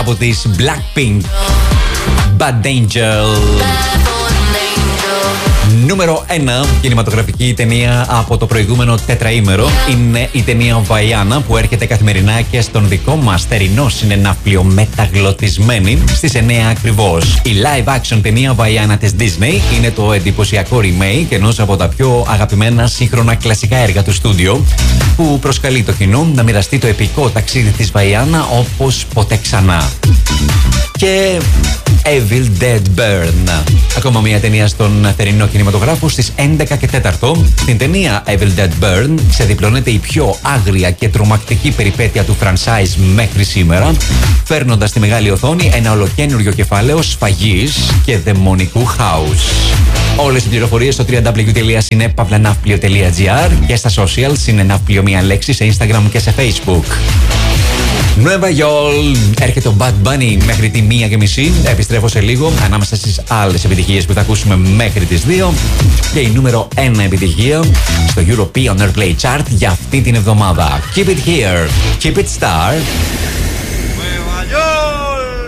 από τις Blackpink. Bad Angel. Νούμερο 1 κινηματογραφική ταινία από το προηγούμενο τετραήμερο είναι η ταινία Βαϊάνα, που έρχεται καθημερινά και στον δικό μας θερινό συνενάφλιο μεταγλωτισμένη στις 9 ακριβώς. Η live action ταινία Βαϊάνα της Disney είναι το εντυπωσιακό remake ενός από τα πιο αγαπημένα σύγχρονα κλασικά έργα του στούντιο, που προσκαλεί το κοινό να μοιραστεί το επικό ταξίδι της Βαϊάνα όπως ποτέ ξανά. Και Evil Dead Burn, ακόμα μια ταινία στον θερινό κινηματογράφο στις 11 και 4. Στην ταινία Evil Dead Burn ξεδιπλώνεται η πιο άγρια και τρομακτική περιπέτεια του franchise μέχρι σήμερα, φέρνοντας στη μεγάλη οθόνη ένα ολοκαίνουργιο κεφάλαιο σφαγής και δαιμονικού χάους. Όλες οι πληροφορίες στο www.cinepavlanavplio.gr και στα social Cinenavplio μία λέξη σε Instagram και σε Facebook. Nueva York, έρχεται ο Bad Bunny μέχρι τη 1:30. Επιστρέφω σε λίγο ανάμεσα στις άλλες επιτυχίες που θα ακούσουμε μέχρι τις 2. Και η νούμερο 1 επιτυχία στο European Airplay Chart για αυτή την εβδομάδα. Keep it here, keep it star. Nueva York.